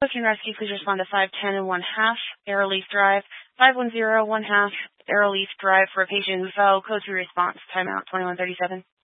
Ocean Rescue, please respond to 510 and 1/2 Arrowleaf Drive, 510 1/2 Arrowleaf Drive for a patient who fell. Code 3 response. Timeout 2137.